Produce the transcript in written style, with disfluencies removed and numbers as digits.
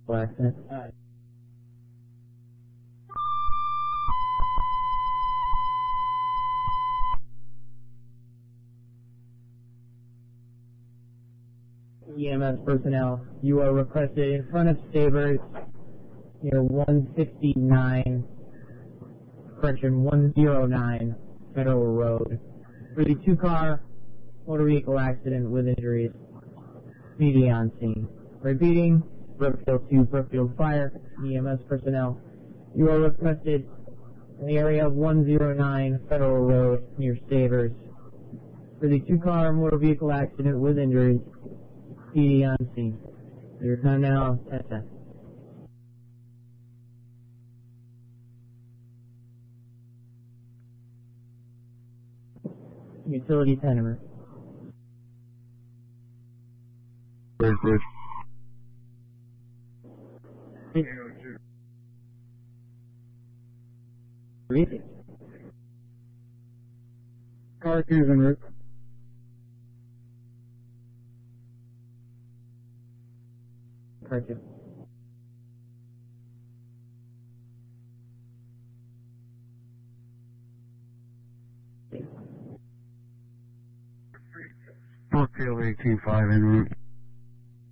accident. EMS personnel, you are requested in front of Stavers near 169, correction, 109 Federal Road. For the two-car motor vehicle accident with injuries, immediately on scene. Repeating, Brookfield to Brookfield Fire, EMS personnel, you are requested in the area of 109 Federal Road near Stavers. For the two-car motor vehicle accident with injuries, PD on scene. Your time now, 10. Utility tenement. Bridge. Repeat. Car 2's en route. Car 2. Brookfield 185 en route.